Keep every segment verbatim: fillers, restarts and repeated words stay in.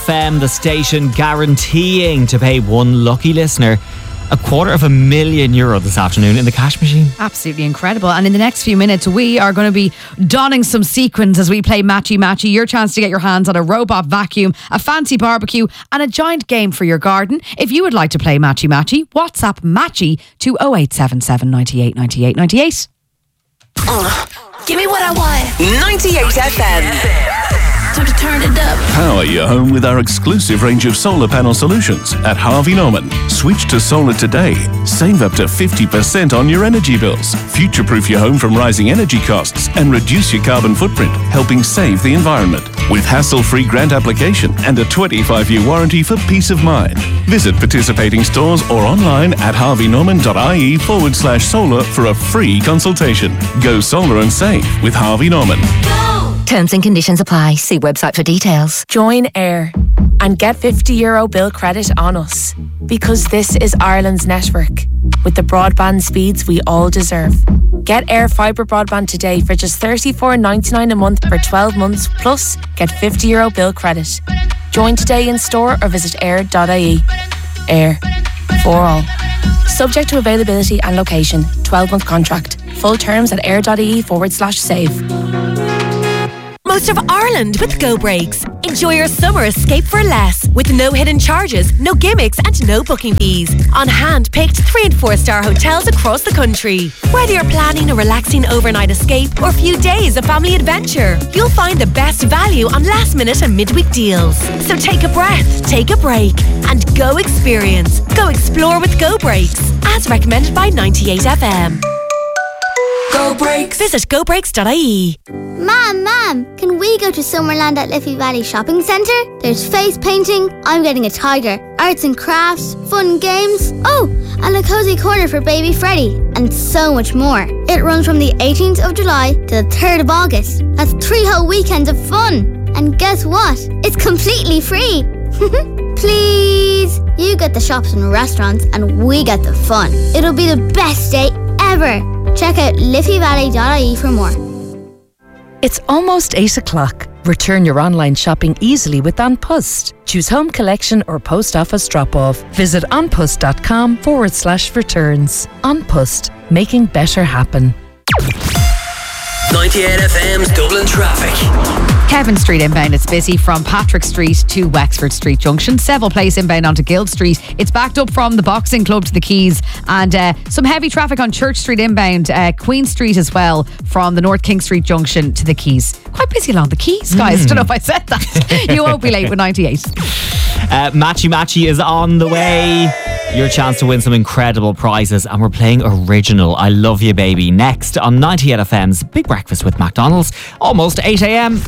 F M, the station guaranteeing to pay one lucky listener a quarter of a million euro this afternoon in the cash machine. Absolutely incredible. And in the next few minutes, we are going to be donning some sequins as we play Matchy Matchy. Your chance to get your hands on a robot vacuum, a fancy barbecue, and a giant game for your garden. If you would like to play Matchy Matchy, WhatsApp Matchy to oh eight seven seven, nine eight, nine eight, nine eight. Uh, give me what I want. ninety-eight F M. Time to turn it up. Power your home with our exclusive range of solar panel solutions at Harvey Norman. Switch to solar today. Save up to fifty percent on your energy bills. Future-proof your home from rising energy costs and reduce your carbon footprint, helping save the environment. With hassle-free grant application and a twenty-five year warranty for peace of mind. Visit participating stores or online at harveynorman.ie forward slash solar for a free consultation. Go solar and save with Harvey Norman. Go! Terms and conditions apply. See website for details. Join Air and get fifty euro bill credit on us. Because this is Ireland's network, with the broadband speeds we all deserve. Get Air Fibre broadband today for just thirty-four ninety-nine a month for twelve months, plus get fifty euro bill credit. Join today in store or visit air dot I E. Air. For all. Subject to availability and location. twelve month contract. Full terms at air.ie forward slash save. Most of Ireland with Go Breaks. Enjoy your summer escape for less, with no hidden charges, no gimmicks and no booking fees. On hand-picked three and four star hotels across the country. Whether you're planning a relaxing overnight escape or a few days of family adventure, you'll find the best value on last minute and midweek deals. So take a breath, take a break and go experience. Go explore with Go Breaks, as recommended by ninety-eight F M. Go Breaks. Visit go breaks dot I E. Mom, Mom, can we go to Summerland at Liffey Valley Shopping Centre? There's face painting, I'm getting a tiger, arts and crafts, fun games, oh, and a cozy corner for baby Freddie, and so much more. It runs from the eighteenth of July to the third of August. That's three whole weekends of fun. And guess what? It's completely free. Please. You get the shops and restaurants and we get the fun. It'll be the best day ever. Check out liffey valley dot I E for more. It's almost eight o'clock. Return your online shopping easily with An Post. Choose home collection or post office drop-off. Visit onpost.com forward slash returns. An Post, making better happen. ninety-eight F M's Dublin traffic. Kevin Street inbound, it's busy from Patrick Street to Wexford Street Junction. Seville Place inbound onto Guild Street. It's backed up from the Boxing Club to the Quays. And uh, some heavy traffic on Church Street inbound, uh, Queen Street as well, from the North King Street Junction to the Quays. Quite busy along the Quays, guys. Mm. Don't know if I said that. You won't be late with ninety-eight. Uh, Matchy Matchy is on the way. Your chance to win some incredible prizes, and we're playing original I Love You Baby next on ninety-eight F M's Big Breakfast with McDonald's, almost eight a m.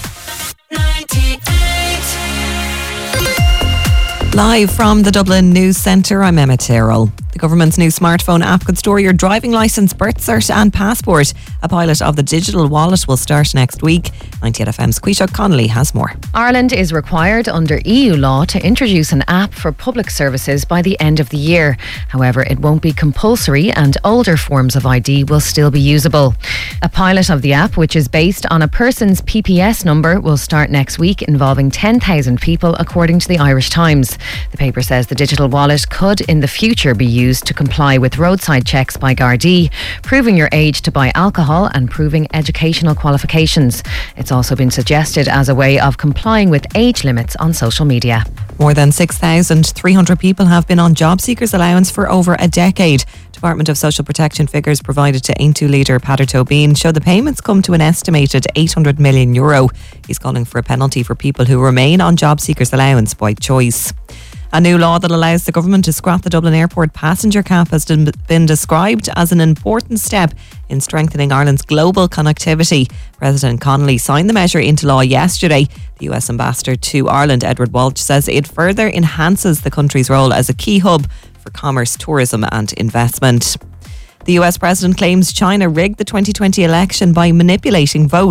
Live from the Dublin News Centre, I'm Emma Tyrrell. The government's new smartphone app could store your driving licence, birth cert and passport. A pilot of the digital wallet will start next week. ninety-eight F M's Quisha Connolly has more. Ireland is required under E U law to introduce an app for public services by the end of the year. However, it won't be compulsory and older forms of I D will still be usable. A pilot of the app, which is based on a person's P P S number, will start next week, involving ten thousand people, according to the Irish Times. The paper says the digital wallet could in the future be used to comply with roadside checks by Gardaí, proving your age to buy alcohol and proving educational qualifications. It's also been suggested as a way of complying with age limits on social media. More than six thousand three hundred people have been on job seekers allowance for over a decade. Department of Social Protection figures provided to Aintu leader Peadar Tóibín show the payments come to an estimated eight hundred million euro. He's calling for a penalty for people who remain on job seekers allowance by choice. A new law that allows the government to scrap the Dublin Airport passenger cap has been described as an important step in strengthening Ireland's global connectivity. President Connolly signed the measure into law yesterday. The U S Ambassador to Ireland, Edward Walsh, says it further enhances the country's role as a key hub for commerce, tourism and investment. The U S president claims China rigged the twenty twenty election by manipulating votes.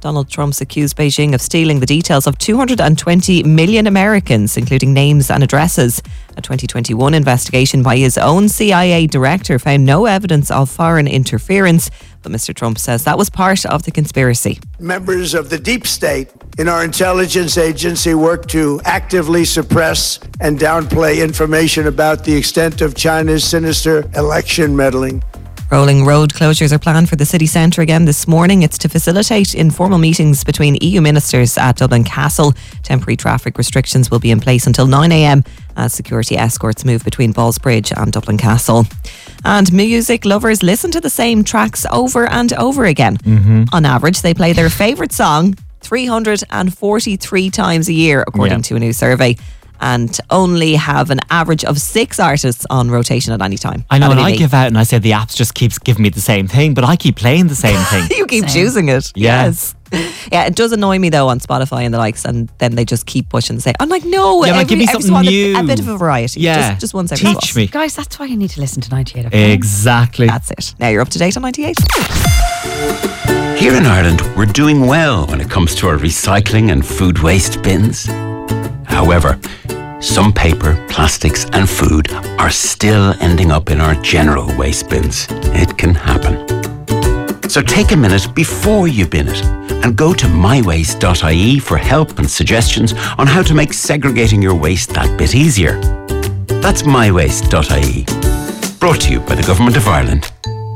Donald Trump's accused Beijing of stealing the details of two hundred twenty million Americans, including names and addresses. A twenty twenty-one investigation by his own C I A director found no evidence of foreign interference, but Mister Trump says that was part of the conspiracy. Members of the deep state in our intelligence agency work to actively suppress and downplay information about the extent of China's sinister election meddling. Rolling road closures are planned for the city centre again this morning. It's to facilitate informal meetings between E U ministers at Dublin Castle. Temporary traffic restrictions will be in place until nine a.m. as security escorts move between Ballsbridge and Dublin Castle. And music lovers listen to the same tracks over and over again. Mm-hmm. On average, they play their favourite song three hundred forty-three times a year, according Yeah. to a new survey, and only have an average of six artists on rotation at any time. I know, That'd and be I me. give out and I say the apps just keeps giving me the same thing, but I keep playing the same thing. You keep choosing it. Yeah. Yes. Yeah, it does annoy me though on Spotify and the likes, and then they just keep pushing the same. I'm like, no, Yeah, like, every, give me every something so often new. A, a bit of a variety. Yeah. Just, just once every so Teach often. me. Guys, that's why you need to listen to ninety-eight F M. Exactly. That's it. Now you're up to date on ninety-eight. Here in Ireland, we're doing well when it comes to our recycling and food waste bins. However, some paper, plastics and food are still ending up in our general waste bins. It can happen. So take a minute before you bin it and go to my waste dot I E for help and suggestions on how to make segregating your waste that bit easier. That's my waste dot I E. Brought to you by the Government of Ireland.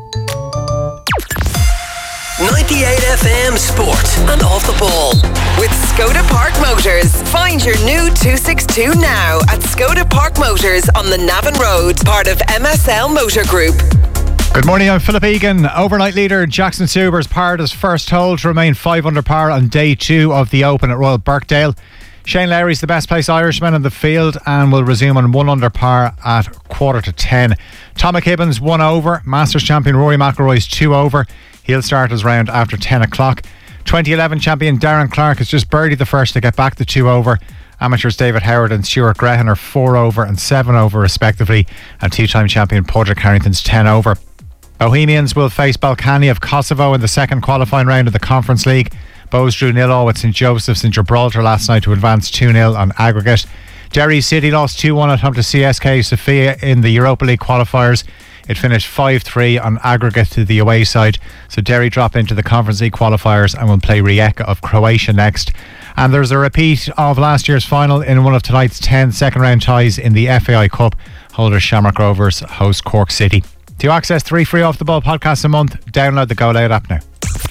ninety-eight F M Sport and Off the Ball. With Skoda Park Motors. Find your new two sixty-two now at Skoda Park Motors on the Navan Road, part of M S L Motor Group. Good morning, I'm Philip Egan. Overnight leader Jackson Subers parred his first hole to remain five under par on day two of the Open at Royal Birkdale. Shane Lowry's the best placed Irishman in the field and will resume on one under par at quarter to ten. Tom McKibben's one over. Masters champion Rory McIlroy's two over. He'll start his round after ten o'clock. twenty eleven champion Darren Clark has just birdied the first to get back to two over. Amateurs David Howard and Stuart Grehan are four over and seven over respectively, and two-time champion Padraig Harrington's ten over. Bohemians will face Balkany of Kosovo in the second qualifying round of the Conference League. Bows drew nil all with St Joseph's in Gibraltar last night to advance two nil on aggregate. Derry City lost two one at home to C S K Sofia in the Europa League qualifiers. It finished five three on aggregate to the away side, so Derry drop into the Conference League qualifiers and will play Rijeka of Croatia next. And there's a repeat of last year's final in one of tonight's ten second round ties in the F A I Cup. Holders Shamrock Rovers host Cork City. To access three free Off the Ball podcasts a month, download the Go Loud app now.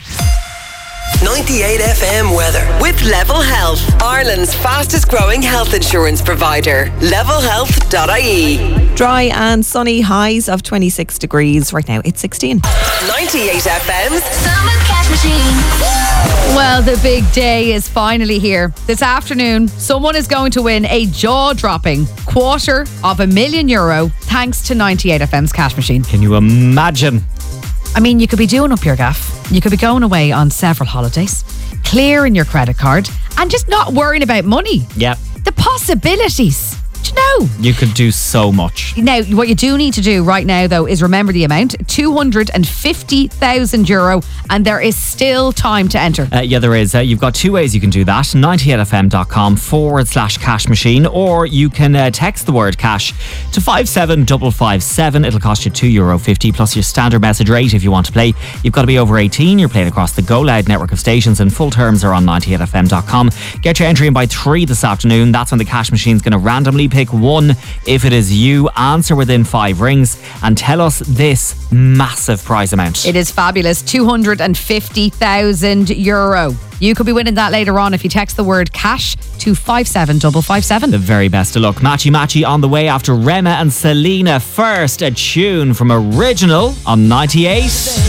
ninety-eight F M weather with Level Health, Ireland's fastest growing health insurance provider. level health dot I E. Dry and sunny, highs of twenty-six degrees. Right now it's sixteen. ninety-eight F M's Summer Cash Machine. Well, the big day is finally here. This afternoon, someone is going to win a jaw-dropping quarter of a million euro thanks to ninety-eight F M's cash machine. Can you imagine? I mean, you could be doing up your gaff. You could be going away on several holidays, clearing your credit card, and just not worrying about money. Yep. The possibilities. Do you know? You could do so much. Now, what you do need to do right now, though, is remember the amount, two hundred fifty thousand euro, and there is still time to enter. Uh, yeah, there is. Uh, you've got two ways you can do that. ninety-eight F M dot com forward slash cash machine, or you can uh, text the word cash to five seven five five seven. It'll cost you two euro fifty plus your standard message rate if you want to play. You've got to be over eighteen. You're playing across the Go Loud network of stations, and full terms are on ninety-eight F M dot com. Get your entry in by three this afternoon. That's when the cash machine's going to randomly pick one. If it is you, answer within five rings and tell us this massive prize amount. It is fabulous, two hundred fifty thousand euro. You could be winning that later on if you text the word cash to five seven five five seven. The very best of luck. Matchy Matchy on the way after Rema and Selena. First, a tune from Original on ninety-eight.